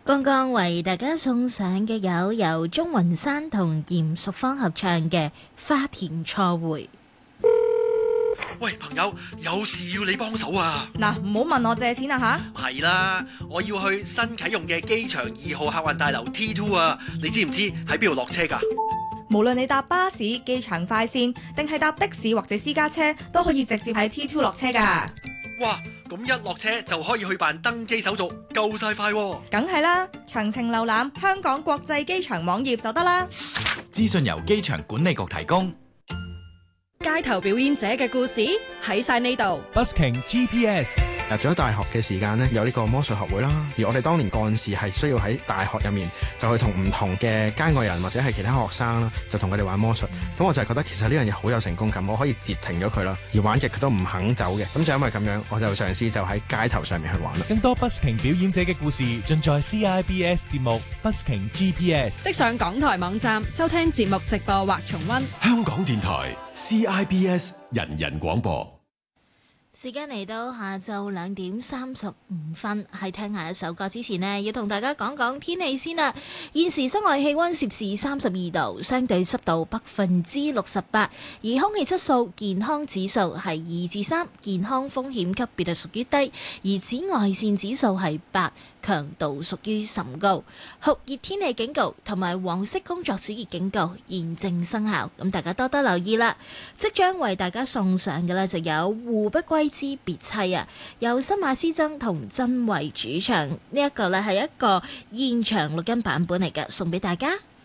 剛剛為大家送上嘅由鍾雲山同嚴淑芳合唱嘅《花田錯會》。 喂，朋友，有事要你幫手啊！ 嗱，唔好問我借錢啊吓！ 係啦，我要去新啟用嘅機場2號客運大樓 T2 啊！你知唔知喺邊度落車㗎？ 無論你搭巴士、機場快線，定係搭的士或者私家車，都可以直接喺 T2 落車㗎。 哇！咁一落車就可以去辦登機手續，夠晒快喎！ 梗係啦，詳情瀏覽香港國際機場網頁就得啦。 資訊由機場管理局提供。 街頭表演者嘅故事喺晒呢度。 Busking GPS。 入咗大學嘅時間呢，有呢個魔術學會啦。而我哋當年幹事係需要喺大學入面，就去同唔同嘅街外人或者係其他學生啦，就同佢哋玩魔術。咁我就係覺得其實呢樣嘢好有成功感，我可以截停咗佢啦。而玩極佢都唔肯走嘅，咁就因為咁樣，我就嘗試就喺街頭上面去玩啦。 更多 Busking 表演者嘅故事，盡在 CIBS 節目 Busking GPS。 即上港台網站收聽節目直播或重溫。 香港電台 CIBS 人人廣播。 時間嚟到下晝2:35，喺聽下一首歌之前呢，要同大家講講天氣先啦。現時室外氣溫攝氏32度，相對濕度68%，而空氣質素健康指數係2至3，健康風險級別係屬於低，而紫外線指數係8，強度屬於甚高。酷熱天氣警告同埋黃色工作暑熱警告現正生效，咁大家多多留意啦。即將為大家送上嘅呢，就有《互不歸之別妻》啊，由新馬師曾同曾慧主唱，呢一個呢係一個現場錄音版本嚟嘅，送俾大家。